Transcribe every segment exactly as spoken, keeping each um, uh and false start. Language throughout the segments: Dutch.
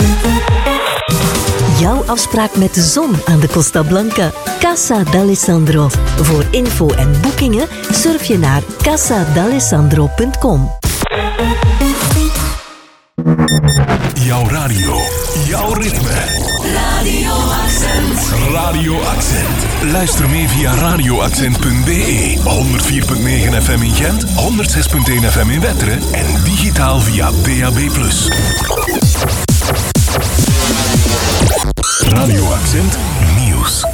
Jouw afspraak met de zon aan de Costa Blanca. Casa d'Alessandro. Voor info en boekingen surf je naar casa d'alessandro punt com. Jouw radio, jouw ritme. Radio Accent. Radio Accent. Luister mee via radio accent punt b e, honderd vier komma negen F M in Gent, honderd zes komma één F M in Wetteren en digitaal via D A B plus. Radio Accent Nieuws.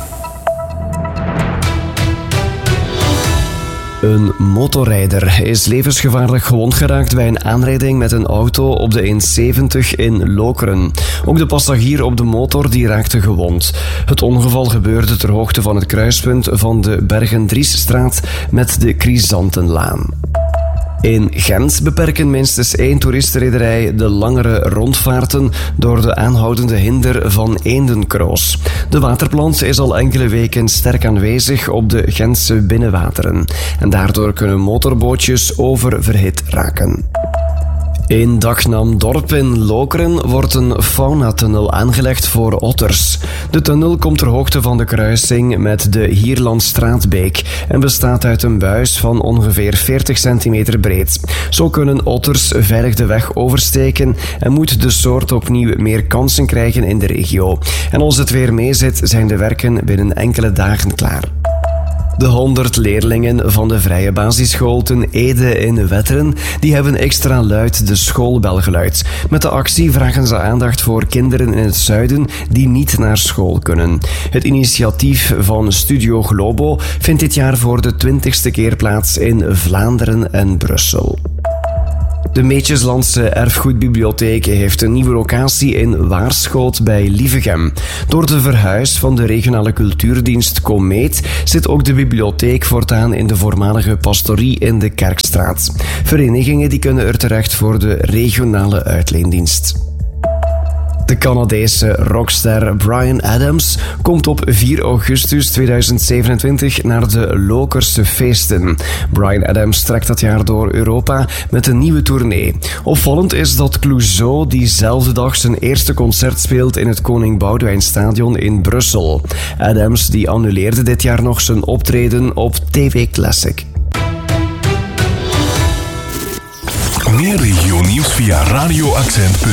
Een motorrijder is levensgevaarlijk gewond geraakt bij een aanrijding met een auto op de N zeventig in Lokeren. Ook de passagier op de motor die raakte gewond. Het ongeval gebeurde ter hoogte van het kruispunt van de Bergendriesstraat met de Chrysantenlaan. In Gent beperken minstens één toeristenrederij de langere rondvaarten door de aanhoudende hinder van eendenkroos. De waterplant is al enkele weken sterk aanwezig op de Gentse binnenwateren. En daardoor kunnen motorbootjes oververhit raken. In Daknamdorp in Lokeren wordt een faunatunnel aangelegd voor otters. De tunnel komt ter hoogte van de kruising met de Hierlandstraatbeek en bestaat uit een buis van ongeveer veertig centimeter breed. Zo kunnen otters veilig de weg oversteken en moet de soort opnieuw meer kansen krijgen in de regio. En als het weer meezit, zijn de werken binnen enkele dagen klaar. De honderd leerlingen van de Vrije Basisschool ten Ede in Wetteren die hebben extra luid de schoolbel geluid. Met de actie vragen ze aandacht voor kinderen in het zuiden die niet naar school kunnen. Het initiatief van Studio Globo vindt dit jaar voor de twintigste keer plaats in Vlaanderen en Brussel. De Meetjeslandse Erfgoedbibliotheek heeft een nieuwe locatie in Waarschoot bij Lievegem. Door de verhuis van de regionale cultuurdienst Komeet zit ook de bibliotheek voortaan in de voormalige pastorie in de Kerkstraat. Verenigingen die kunnen er terecht voor de regionale uitleendienst. De Canadese rockster Bryan Adams komt op vier augustus tweeduizend zevenentwintig naar de Lokerse feesten. Bryan Adams trekt dat jaar door Europa met een nieuwe tournee. Opvallend is dat Clouseau diezelfde dag zijn eerste concert speelt in het Koning Boudewijnstadion in Brussel. Adams die annuleerde dit jaar nog zijn optreden op T V Classic. Meer regio nieuws via radio accent punt